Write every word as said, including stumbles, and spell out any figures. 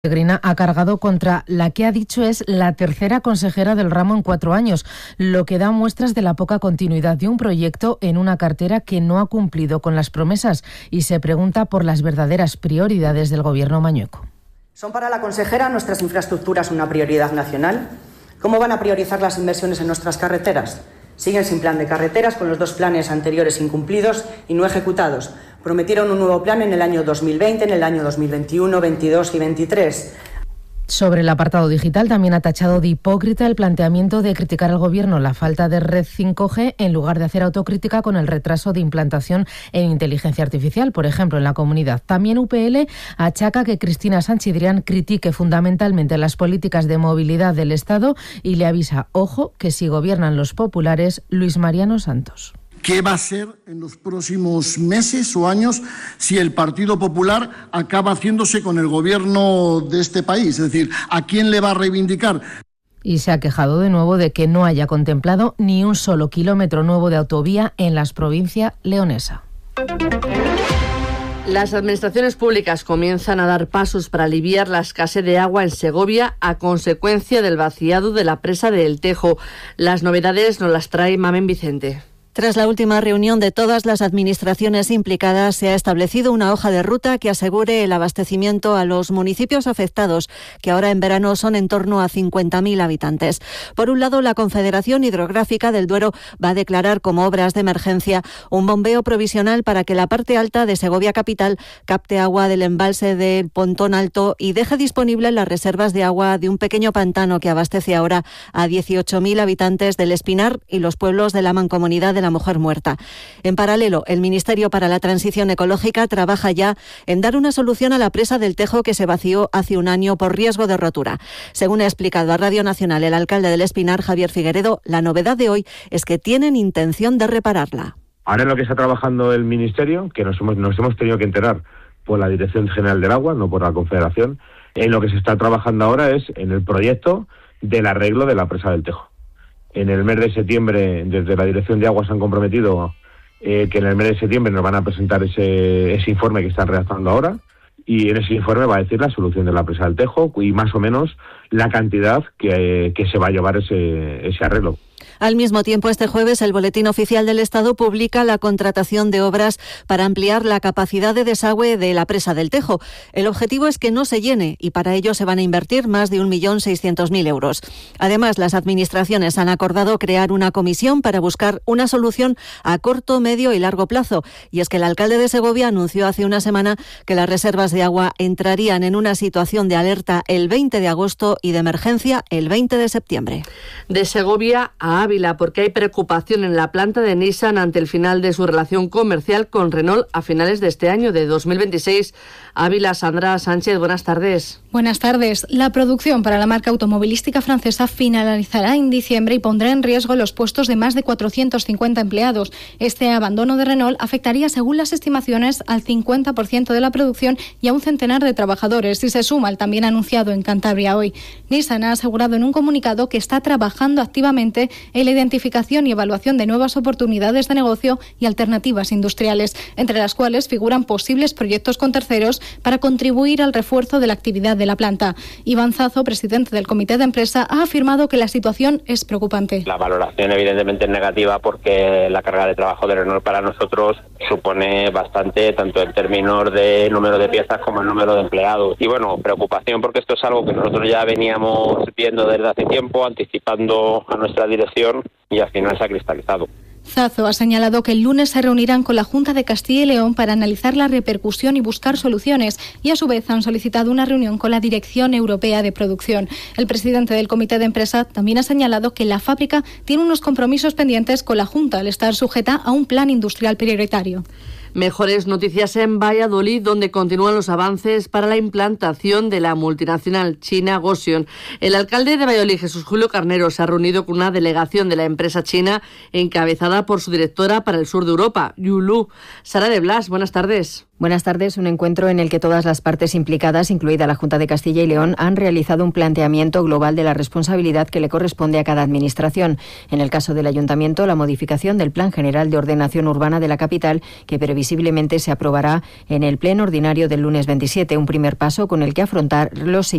Grina ha cargado contra la que ha dicho es la tercera consejera del ramo en cuatro años, lo que da muestras de la poca continuidad de un proyecto en una cartera que no ha cumplido con las promesas y se pregunta por las verdaderas prioridades del gobierno mañueco. ¿Son para la consejera nuestras infraestructuras una prioridad nacional? ¿Cómo van a priorizar las inversiones en nuestras carreteras? Siguen sin plan de carreteras, con los dos planes anteriores incumplidos y no ejecutados. Prometieron un nuevo plan en el año dos mil veinte, en el año dos mil veintiuno, veintidós y veintitrés. Sobre el apartado digital, también ha tachado de hipócrita el planteamiento de criticar al Gobierno la falta de red cinco G en lugar de hacer autocrítica con el retraso de implantación en inteligencia artificial, por ejemplo, en la comunidad. También U P L achaca que Cristina Sanchidrián critique fundamentalmente las políticas de movilidad del Estado y le avisa, ojo, que si gobiernan los populares, Luis Mariano Santos. ¿Qué va a ser en los próximos meses o años si el Partido Popular acaba haciéndose con el gobierno de este país? Es decir, ¿a quién le va a reivindicar? Y se ha quejado de nuevo de que no haya contemplado ni un solo kilómetro nuevo de autovía en la provincia leonesa. Las administraciones públicas comienzan a dar pasos para aliviar la escasez de agua en Segovia a consecuencia del vaciado de la presa de El Tejo. Las novedades nos las trae Mamen Vicente. Tras la última reunión de todas las administraciones implicadas, se ha establecido una hoja de ruta que asegure el abastecimiento a los municipios afectados, que ahora en verano son en torno a cincuenta mil habitantes. Por un lado, la Confederación Hidrográfica del Duero va a declarar como obras de emergencia un bombeo provisional para que la parte alta de Segovia capital capte agua del embalse del Pontón Alto y deje disponibles las reservas de agua de un pequeño pantano que abastece ahora a dieciocho mil habitantes del Espinar y los pueblos de la Mancomunidad de la Mujer Muerta. En paralelo, el Ministerio para la Transición Ecológica trabaja ya en dar una solución a la presa del Tejo que se vació hace un año por riesgo de rotura. Según ha explicado a Radio Nacional el alcalde del Espinar, Javier Figueredo, la novedad de hoy es que tienen intención de repararla. Ahora en lo que está trabajando el Ministerio, que nos hemos, nos hemos tenido que enterar por la Dirección General del Agua, no por la Confederación, en lo que se está trabajando ahora es en el proyecto del arreglo de la presa del Tejo. En el mes de septiembre, desde la Dirección de Aguas han comprometido eh, que en el mes de septiembre nos van a presentar ese, ese informe que están redactando ahora, y en ese informe va a decir la solución de la presa del Tejo y más o menos la cantidad que, que se va a llevar ese, ese arreglo. Al mismo tiempo, este jueves, el Boletín Oficial del Estado publica la contratación de obras para ampliar la capacidad de desagüe de la presa del Tejo. El objetivo es que no se llene y para ello se van a invertir más de un millón seiscientos mil euros. Además, las administraciones han acordado crear una comisión para buscar una solución a corto, medio y largo plazo. Y es que el alcalde de Segovia anunció hace una semana que las reservas de agua entrarían en una situación de alerta el veinte de agosto y de emergencia el veinte de septiembre. De Segovia a Ávila, porque hay preocupación en la planta de Nissan ante el final de su relación comercial con Renault a finales de este año, de dos mil veintiséis. Ávila, Sandra Sánchez, buenas tardes. Buenas tardes. La producción para la marca automovilística francesa finalizará en diciembre y pondrá en riesgo los puestos de más de cuatrocientos cincuenta empleados. Este abandono de Renault afectaría, según las estimaciones, al cincuenta por ciento de la producción y a un centenar de trabajadores, y se suma al también anunciado en Cantabria hoy. Nissan ha asegurado en un comunicado que está trabajando activamente en la identificación y evaluación de nuevas oportunidades de negocio y alternativas industriales, entre las cuales figuran posibles proyectos con terceros para contribuir al refuerzo de la actividad de la planta. Iván Zazo, presidente del comité de empresa, ha afirmado que la situación es preocupante. La valoración evidentemente es negativa porque la carga de trabajo de Renault para nosotros supone bastante, tanto en términos de número de piezas como el número de empleados. Y bueno, preocupación porque esto es algo que nosotros ya veníamos viendo desde hace tiempo, anticipando a nuestra dirección, y al final se ha cristalizado. Zazo ha señalado que el lunes se reunirán con la Junta de Castilla y León para analizar la repercusión y buscar soluciones, y a su vez han solicitado una reunión con la Dirección Europea de Producción. El presidente del comité de empresa también ha señalado que la fábrica tiene unos compromisos pendientes con la Junta al estar sujeta a un plan industrial prioritario. Mejores noticias en Valladolid, donde continúan los avances para la implantación de la multinacional china Gotion. El alcalde de Valladolid, Jesús Julio Carnero, se ha reunido con una delegación de la empresa china encabezada por su directora para el sur de Europa, Yu Lu. Sara de Blas, buenas tardes. Buenas tardes. Un encuentro en el que todas las partes implicadas, incluida la Junta de Castilla y León, han realizado un planteamiento global de la responsabilidad que le corresponde a cada administración. En el caso del Ayuntamiento, la modificación del Plan General de Ordenación Urbana de la capital, que previsiblemente se aprobará en el Pleno Ordinario del lunes veintisiete. Un primer paso con el que afrontar los siguientes